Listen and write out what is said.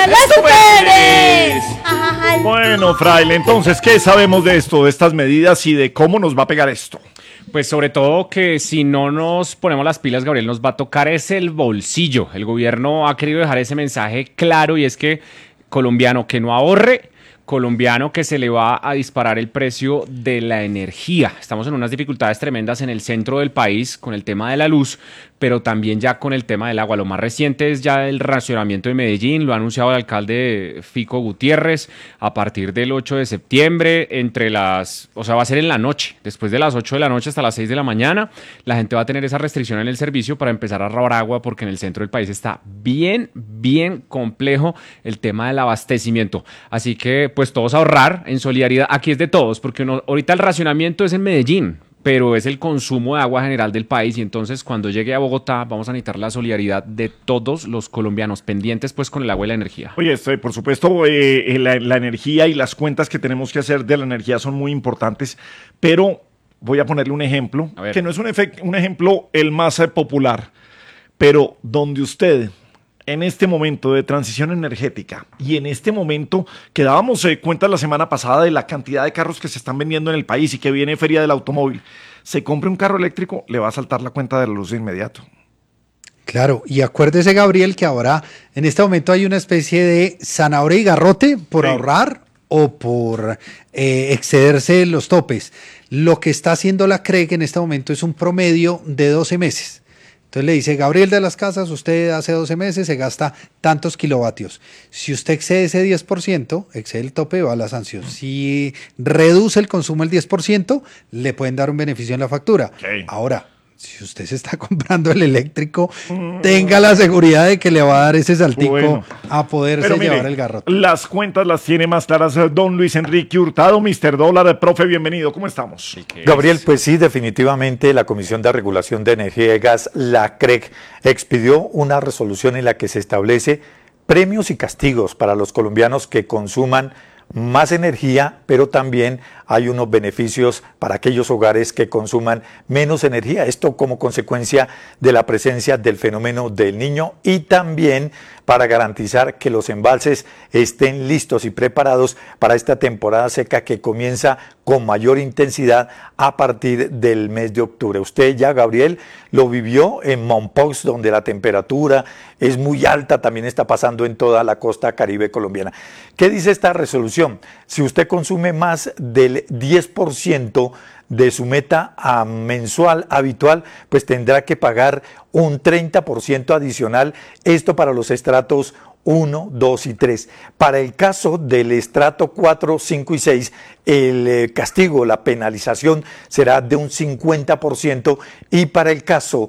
las superes. Bueno, fraile, entonces, ¿qué sabemos de esto, de estas medidas y de cómo nos va a pegar esto? Pues sobre todo que si no nos ponemos las pilas, Gabriel, nos va a tocar es el bolsillo. El gobierno ha querido dejar ese mensaje claro y es que colombiano que no ahorre, colombiano que se le va a disparar el precio de la energía. Estamos en unas dificultades tremendas en el centro del país con el tema de la luz, pero también ya con el tema del agua. Lo más reciente es ya el racionamiento de Medellín, lo ha anunciado el alcalde Fico Gutiérrez, a partir del 8 de septiembre, va a ser en la noche, después de las 8 de la noche hasta las 6 de la mañana, la gente va a tener esa restricción en el servicio para empezar a robar agua, porque en el centro del país está bien complejo el tema del abastecimiento. Así que, pues todos a ahorrar en solidaridad. Aquí es de todos, porque ahorita el racionamiento es en Medellín, pero es el consumo de agua general del país, y entonces cuando llegue a Bogotá vamos a necesitar la solidaridad de todos los colombianos pendientes pues con el agua y la energía. Oye, por supuesto, la energía y las cuentas que tenemos que hacer de la energía son muy importantes, pero voy a ponerle un ejemplo, que no es un ejemplo el más popular, pero donde usted en este momento de transición energética y en este momento que dábamos cuenta la semana pasada de la cantidad de carros que se están vendiendo en el país y que viene Feria del Automóvil, se compre un carro eléctrico, le va a saltar la cuenta de la luz de inmediato. Claro, y acuérdese, Gabriel, que ahora en este momento hay una especie de zanahoria y garrote por ahorrar o por excederse los topes. Lo que está haciendo la CREG en este momento es un promedio de 12 meses. Entonces le dice, Gabriel de las Casas, usted hace 12 meses se gasta tantos kilovatios. Si usted excede ese 10%, excede el tope, va a la sanción. Si reduce el consumo el 10%, le pueden dar un beneficio en la factura. Ahora, si usted se está comprando el eléctrico, tenga la seguridad de que le va a dar ese saltico a poderse llevar el garrote. Las cuentas las tiene más claras don Luis Enrique Hurtado, Mr. Dólar. Profe, bienvenido, ¿cómo estamos? Gabriel, pues sí, definitivamente la Comisión de Regulación de Energía y Gas, la CREG, expidió una resolución en la que se establece premios y castigos para los colombianos que consuman más energía, pero también hay unos beneficios para aquellos hogares que consuman menos energía. Esto como consecuencia de la presencia del fenómeno del Niño y también para garantizar que los embalses estén listos y preparados para esta temporada seca que comienza con mayor intensidad a partir del mes de octubre. Usted ya, Gabriel, lo vivió en Mompox, donde la temperatura es muy alta, también está pasando en toda la costa caribe colombiana. ¿Qué dice esta resolución? Si usted consume más del 10% de su meta mensual habitual, pues tendrá que pagar un 30% adicional, esto para los estratos 1, 2 y 3. Para el caso del estrato 4, 5 y 6, el castigo, la penalización será de un 50%, y para el caso